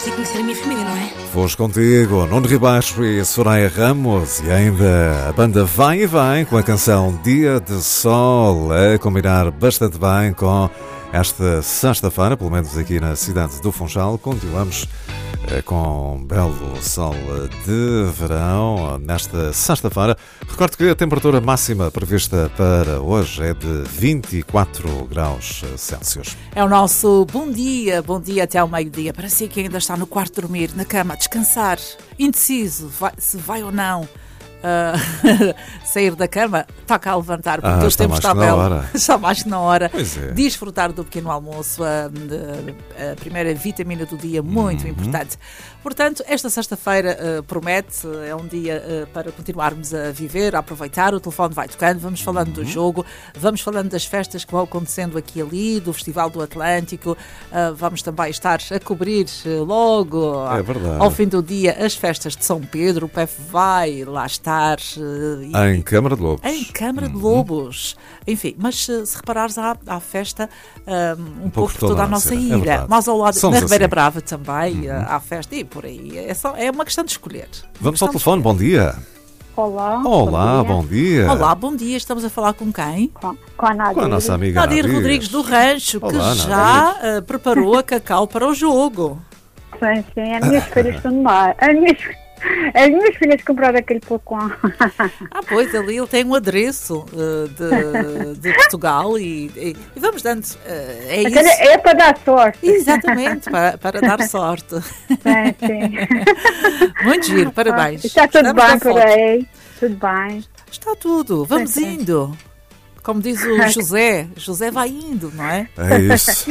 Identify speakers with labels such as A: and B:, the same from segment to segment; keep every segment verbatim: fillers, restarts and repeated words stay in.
A: preciso conhecer a minha família, não é?
B: Foste contigo, Nuno Ribaixo e Soraya Ramos, e ainda a banda Vai e Vai com a canção Dia de Sol, a combinar bastante bem com esta sexta-feira, pelo menos aqui na cidade do Funchal. Continuamos com um belo sol de verão nesta sexta-feira. Recordo que a temperatura máxima prevista para hoje é de vinte e quatro graus Celsius.
C: É o nosso bom dia, bom dia até ao meio-dia. Para si que ainda está no quarto dormir, na cama, a descansar, indeciso vai, se vai ou não Uh, sair da cama, toca a levantar, porque
B: ah,
C: os tempos estão
B: belos.
C: Está mais que na hora.
B: É.
C: Desfrutar do pequeno almoço, a, a, a primeira vitamina do dia, muito uhum. importante. Portanto, esta sexta-feira uh, promete, é um dia uh, para continuarmos a viver, a aproveitar. O telefone vai tocando, vamos falando uhum. do jogo, vamos falando das festas que vão acontecendo aqui e ali, do Festival do Atlântico. Uh, vamos também estar a cobrir uh, logo
B: é
C: ao fim do dia as festas de São Pedro. O P E F vai lá estar. Uh,
B: em Câmara de Lobos.
C: Em Câmara de
B: uhum.
C: Lobos. Enfim, mas uh, se reparares, há, há festa um, um, um pouco por toda, toda a nossa ilha.
B: É
C: Mas ao lado,
B: Somos
C: na Ribeira
B: assim.
C: Brava também,
B: uhum.
C: uh, há festa e por aí. É, só, é uma questão de escolher.
B: Vamos ao telefone, bom dia.
D: Olá.
B: Olá,
D: bom dia.
B: bom dia.
C: Olá, bom dia. Estamos a falar com quem?
D: Com, com a Nadir.
B: Com a nossa amiga
C: Nadir
B: Nadir
C: Rodrigues do Rancho,
B: Olá,
C: que
B: Nadir.
C: já uh, preparou a Cacau para o jogo.
D: Sim, sim. As minhas filhas estão no mar. As minhas, as minhas filhas compraram aquele pocão.
C: Ah, pois, ali ele tem um adereço uh, de, de Portugal e, e, e vamos dando. Uh, é isso.
D: É para dar sorte.
C: Exatamente, para, para dar sorte.
D: Sim, sim.
C: Muito giro, parabéns.
D: Está tudo
C: Estamos
D: bem por aí? Tudo bem.
C: Está tudo, vamos
D: sim, sim.
C: indo. Como diz o José, José vai indo, não é?
B: É isso.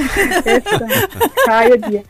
D: Ai, dia.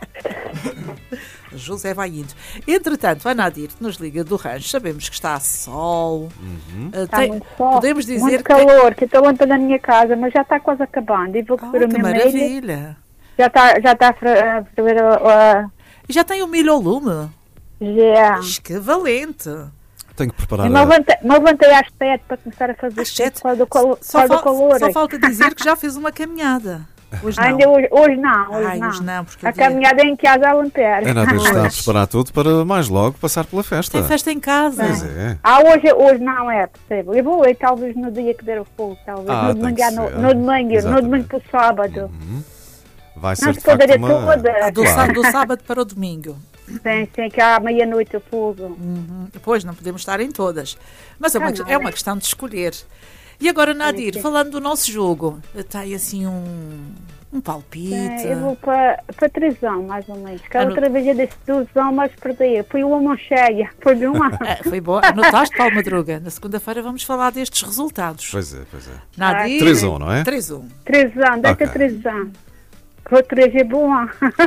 C: José vai indo. Entretanto, a Nadir nos liga do rancho, sabemos que está a sol.
B: Uhum.
C: Uh,
D: Está
C: tem,
D: muito sol,
C: podemos dizer
D: muito
C: que
D: calor, que estou ontem na minha casa, mas já está quase acabando. E vou
C: oh,
D: comer o
C: que
D: meu milho.
C: maravilha.
D: Já está, já está a ferver a...
C: E já tem o milho ao lume?
D: Já.
C: Mas que valente.
B: Tenho que preparar.
D: Eu me levantei, me levantei às sete para começar a fazer
C: Às sete?
D: por causa do, calo,
C: Só,
D: por causa do
C: fal-
D: calor.
C: só falta dizer que já fez uma caminhada. Hoje não.
D: Ainda hoje, hoje não, hoje
C: Ai,
D: não.
C: hoje não, porque
D: a
C: o dia-
D: caminhada é em casa a lamper.
B: A Nadir está a
C: Pois.
B: preparar tudo para mais logo passar pela festa.
C: Tem festa em casa.
B: Pois é.
D: Ah, hoje, hoje não é, percebo. Eu vou ir talvez no dia que der o fogo, talvez.
B: Ah,
D: no
B: tem
D: domingo,
B: que
D: à no,
B: ser.
D: no domingo,
B: Exatamente.
D: no domingo para o sábado.
B: Uhum. Vai ser
D: Não
B: de
D: se
B: facto
D: poderia
B: uma...
D: toda.
C: Ah, do, sá- do sábado para o domingo.
D: Tem, tem que à meia-noite o fogo.
C: Uhum. Depois não podemos estar em todas. Mas é uma,
D: Ah, não.
C: é uma questão de escolher. E agora, Nadir,
D: sim.
C: falando do nosso jogo, tem assim um, um palpite?
D: É, eu vou para, para trezão, mais ou menos. Que a
C: Ah, no-
D: outra vez eu disse duzão, mas perdi. Fui uma mão cheia. Foi de uma.
C: Ah, foi boa. Anotaste, Paulo Madruga? Na segunda-feira vamos falar destes resultados.
B: Pois é, pois é.
C: Nadir,
B: três a um, não é?
C: três a um.
D: Trezão, deve
B: Ok.
D: ter trezão. Vou três é boa.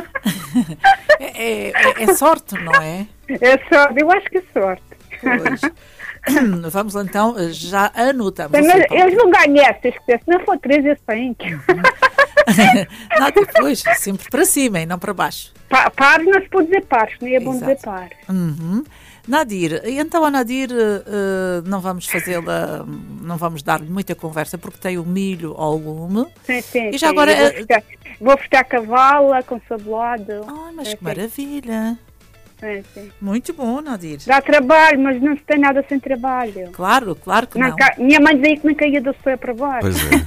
C: É, é- é sorte, não é?
D: É sorte, eu acho que é sorte.
C: Pois. Vamos lá então, já anotamos.
D: Mas
C: o seu palpite.
D: eles vão ganhar, se esquece. Se não for três, é cinco.
C: Nadir, pois, sempre para cima e não para baixo.
D: Pa- Pares não se pode dizer pares, nem é bom
C: Exato.
D: dizer pares.
C: Uhum. Nadir, então a Nadir uh, não vamos fazê-la, não vamos dar-lhe muita conversa porque tem o milho ao lume.
D: Sim, sim.
C: E já
D: sim.
C: agora,
D: Eu Vou
C: eh,
D: festejar, vou festejar cavala com sabolado.
C: Ai, mas
D: Sim,
C: que
D: sim.
C: maravilha!
D: Sim, sim.
C: Muito bom, Nadir.
D: Dá trabalho, mas não se tem nada sem trabalho.
C: Claro, claro que
D: Não
C: não.
D: ca- Minha mãe dizia que não caía do céu para baixo.
B: Pois é.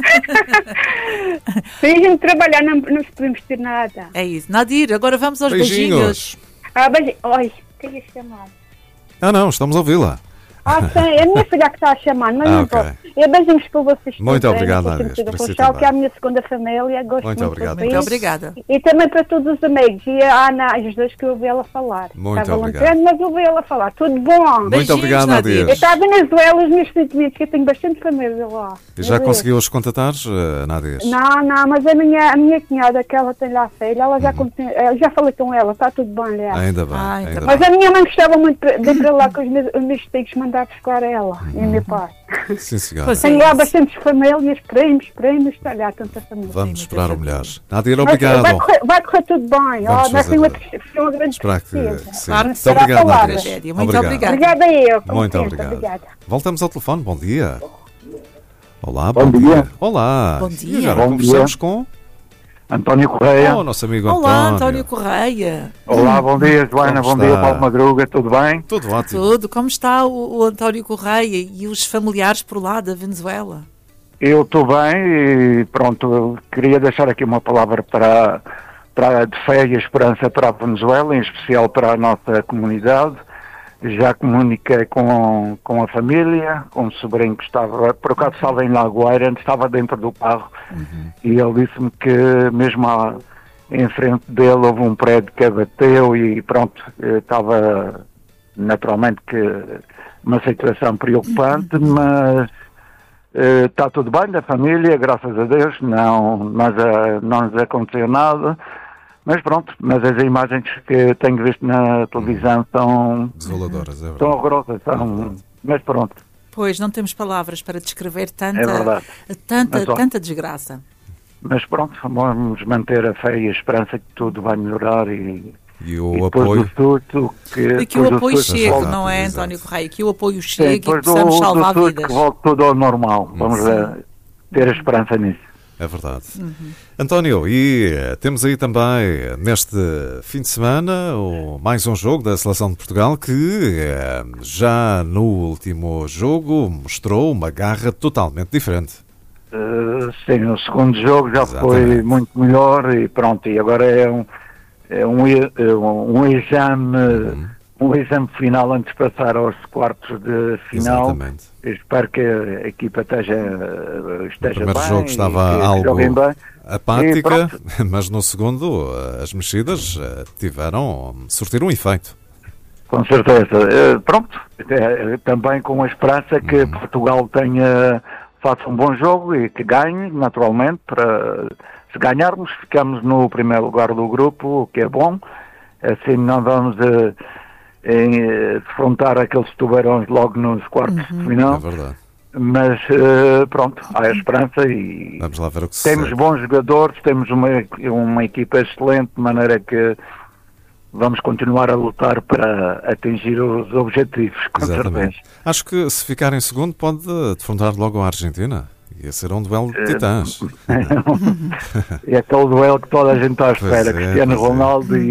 D: Se a gente trabalhar, não, não se podemos ter nada.
C: É isso. Nadir, agora vamos aos beijinhos.
B: Beijinhos.
D: Ah, mas, oi, quem ia chamar?
B: Ah, não, estamos a ouvi-la.
D: Ah, sim, é a minha filha que está a chamar, mas
B: Ah,
D: não
B: ok.
D: posso. Eu beijinhos para vocês.
B: Muito
D: todos,
B: obrigado,
D: para
B: Nadir,
D: sempre
B: para
D: do
B: si
D: Funchal,
B: também.
D: que é a minha segunda família. Gosto
B: Muito
D: muito,
B: obrigado.
D: de vocês.
C: Muito obrigada.
D: E também para todos os amigos. E a Ana, as duas que eu ouvi ela falar.
B: Muito
D: Estava
B: obrigado.
D: lanterna, mas eu ouvi ela falar. Tudo bom?
B: Muito
C: Beijinhos,
B: obrigado,
C: Nadir.
B: Nadir.
D: Eu estava na Venezuela, os meus sentimentos, que eu tenho bastante família lá.
B: E já
D: Meu
B: conseguiu os contatar, eh, Nadir?
D: Deus. Não, não, mas a minha, a minha cunhada, que ela tem lá a filha, ela já, conte- eu já falei com ela, está tudo bem, aliás.
B: Ainda bem,
C: Ah,
B: ainda
C: ainda
B: bem.
D: Mas a minha mãe gostava muito de ir para lá com os meus, os meus tios mandar buscar ela e o meu pai.
B: Sim, senhora.
C: Pois é.
D: Tenho lá bastantes famílias, primos, primos, está lá tanta família.
B: Vamos
C: Sim,
B: esperar o
C: muita
B: melhor. Nadir,
D: Mas
B: obrigado.
D: Vai correr, vai correr tudo bem.
B: Vamos
D: Oh, nós
B: fazer
D: temos uma,
B: tudo.
D: uma grande
B: Esperar que
D: tristeza.
B: sim.
C: Claro,
B: Muito
D: será
B: obrigado,
D: falada.
B: Nadir.
C: Tragédia. Muito obrigada.
D: Obrigada a eu. com
B: Muito
D: licença,
B: obrigado.
D: Obrigada.
B: Voltamos ao telefone. Bom dia. Olá,
E: Bom
B: bom, dia.
E: dia.
B: Olá.
C: Bom
B: E
C: dia.
B: agora
E: Bom
B: conversamos
E: dia.
B: com...
A: António Correia.
B: Oh, nosso amigo
C: Olá,
B: António.
C: António Correia.
A: Olá, bom dia, Joana,
B: Como
A: bom
B: está?
A: dia, Paulo Madruga, tudo bem?
B: Tudo ótimo.
C: Tudo. Como está o, o António Correia e os familiares por lá da Venezuela?
A: Eu estou bem e pronto, eu queria deixar aqui uma palavra para, para de fé e esperança para a Venezuela, em especial para a nossa comunidade. Já comuniquei com, com a família, com o sobrinho que estava, por acaso estava em Lagoeira, estava dentro do carro, uhum. E ele disse-me que mesmo à, em frente dele houve um prédio que abateu e pronto, estava naturalmente que uma situação preocupante, uhum. mas uh, está tudo bem da família, graças a Deus, não, mas, uh, não nos aconteceu nada. Mas pronto, mas as imagens que tenho visto na televisão são
B: desoladoras, é verdade.
A: São horrorosas, são, mas pronto.
C: Pois, não temos palavras para descrever tanta,
A: é
C: tanta,
A: mas,
C: tanta desgraça.
A: Mas pronto, vamos manter a fé e a esperança que tudo vai melhorar e,
B: e o
A: e
B: apoio.
A: Tudo, que,
C: e que o apoio chegue,
B: exato,
C: não é,
B: exato.
C: António Correia? Que o apoio chegue
A: Sim,
C: e possamos
A: do,
C: salvar
A: do
C: vidas.
A: Que volte tudo ao normal, vamos a, ter a esperança nisso.
B: É verdade.
C: Uhum.
B: António, e temos aí também, neste fim de semana, o, mais um jogo da Seleção de Portugal que já no último jogo mostrou uma garra totalmente diferente.
A: Uh, sim, o segundo jogo já
B: Exatamente.
A: Foi muito melhor e pronto, e agora é um, é um, um, um exame... Uhum. Um exame final antes de passar aos quartos de final.
B: Exatamente.
A: Eu espero que a equipa esteja, esteja
B: bem. O primeiro
A: bem,
B: jogo estava
A: que
B: algo
A: bem.
B: apática, mas no segundo as mexidas tiveram, surtiram um efeito.
A: Com certeza. Pronto, também com a esperança que uhum. Portugal tenha, faça um bom jogo e que ganhe, naturalmente. Para, se ganharmos, ficamos no primeiro lugar do grupo, o que é bom. Assim não vamos... Uh, em defrontar aqueles tubarões logo nos quartos
C: uhum.
A: de final.
B: É verdade.
A: Mas uh, pronto, há a esperança e
B: vamos lá ver o que
A: temos
B: se
A: bons jogadores, temos uma, uma equipa excelente, de maneira que vamos continuar a lutar para atingir os objetivos, com
B: Exatamente.
A: certeza.
B: Acho que se ficar em segundo pode defrontar logo a Argentina. Ia ser um duelo de titãs.
A: É aquele duelo que toda a gente está à espera,
B: é,
A: Cristiano Ronaldo
B: é.
A: e